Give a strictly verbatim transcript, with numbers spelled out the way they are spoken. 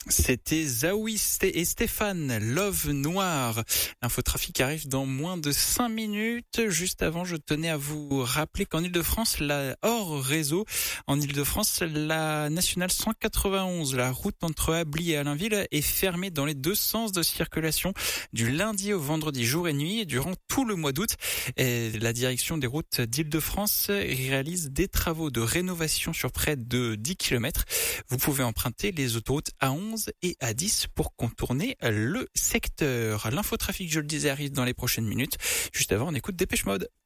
C'était Zawi et Stéphane, Love Noir. L'infotrafic arrive dans moins de cinq minutes. Juste avant, je tenais à vous rappeler qu'en Ile-de-France, la hors réseau, en Ile-de-France, la nationale cent quatre-vingt-onze, la route entre Ably et Allainville, est fermée dans les deux sens de circulation du lundi au vendredi, jour et nuit, et durant tout le mois d'août. Et la direction des routes d'Ile-de-France réalise des travaux de rénovation sur près de dix kilomètres. Vous pouvez emprunter les autoroutes A onze et A dix pour contourner le secteur. L'infotrafic, je le disais, arrive dans les prochaines minutes. Juste avant, on écoute Dépêche Mode.